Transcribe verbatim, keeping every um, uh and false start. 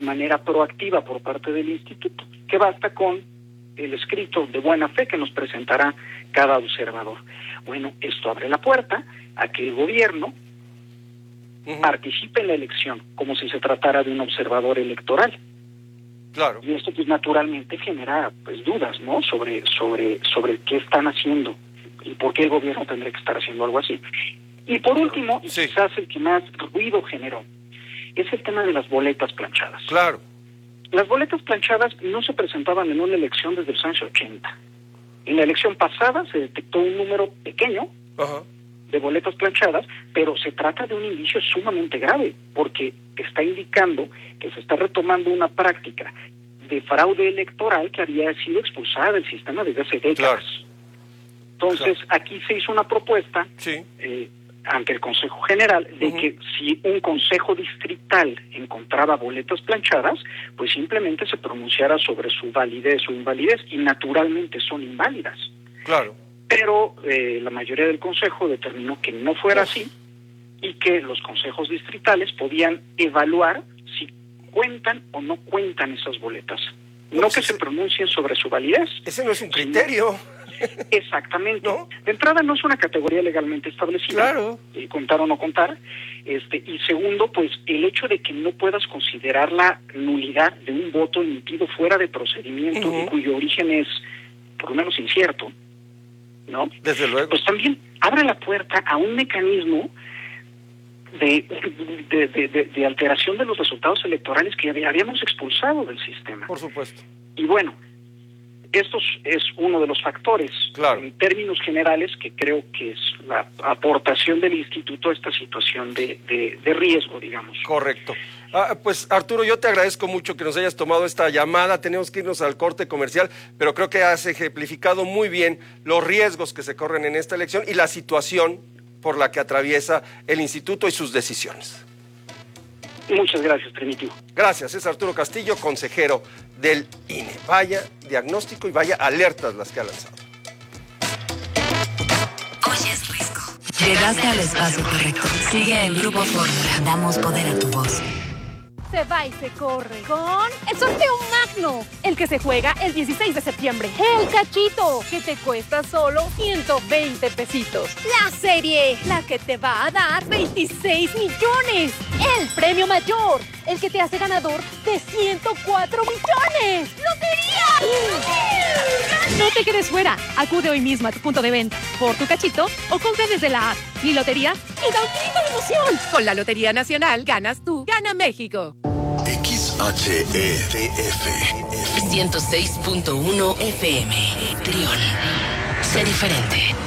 manera proactiva por parte del instituto, que basta con el escrito de buena fe que nos presentará cada observador. Bueno, esto abre la puerta a que el gobierno uh-huh. participe en la elección como si se tratara de un observador electoral. Claro. Y esto pues naturalmente genera pues dudas, ¿no? Sobre sobre sobre qué están haciendo y por qué el gobierno tendría que estar haciendo algo así. Y por último, y sí. quizás el que más ruido generó, es el tema de las boletas planchadas. Claro. Las boletas planchadas no se presentaban en una elección desde los años ochenta. En la elección pasada se detectó un número pequeño uh-huh. de boletas planchadas, pero se trata de un indicio sumamente grave, porque está indicando que se está retomando una práctica de fraude electoral que había sido expulsada del sistema desde hace décadas. Claro. Entonces, claro. aquí se hizo una propuesta sí. eh, ante el Consejo General de uh-huh. que si un consejo distrital encontraba boletas planchadas, pues simplemente se pronunciara sobre su validez o invalidez, y naturalmente son inválidas. Claro. Pero eh, la mayoría del consejo determinó que no fuera Uf. así, y que los consejos distritales podían evaluar si cuentan o no cuentan esas boletas. No, no que ese, se pronuncien sobre su validez. Ese no es un criterio. Sino, exactamente. ¿No? De entrada no es una categoría legalmente establecida. Claro. Eh, contar o no contar. Este, y segundo, pues el hecho de que no puedas considerar la nulidad de un voto emitido fuera de procedimiento uh-huh. y cuyo origen es por lo menos incierto, ¿no? Desde luego. Pues también abre la puerta a un mecanismo de, de, de, de, de alteración de los resultados electorales que habíamos expulsado del sistema. Por supuesto. Y bueno, esto es uno de los factores, claro. en términos generales, que creo que es la aportación del instituto a esta situación de, de, de riesgo, digamos. Correcto. Ah, pues Arturo, yo te agradezco mucho que nos hayas tomado esta llamada. Tenemos que irnos al corte comercial, pero creo que has ejemplificado muy bien los riesgos que se corren en esta elección y la situación por la que atraviesa el instituto y sus decisiones. Muchas gracias, Primitivo. Gracias, es Arturo Castillo, consejero del I N E. Vaya diagnóstico y vaya alertas las que ha lanzado. Oyes Risco. Llegaste al espacio correcto. Sigue en Grupo Fórmula. Damos poder a tu voz. Se va y se corre con el sorteo Magno, el que se juega el dieciséis de septiembre. El cachito, que te cuesta solo ciento veinte pesitos. La serie, la que te va a dar veintiséis millones. El premio mayor, el que te hace ganador de ciento cuatro millones. ¡Lotería! No te quedes fuera. Acude hoy mismo a tu punto de venta por tu cachito o compra desde la app. Mi lotería y da un grito de emoción. Con la Lotería Nacional ganas tú, gana México. X H E D F ciento seis punto uno F M. Trión. Sé diferente.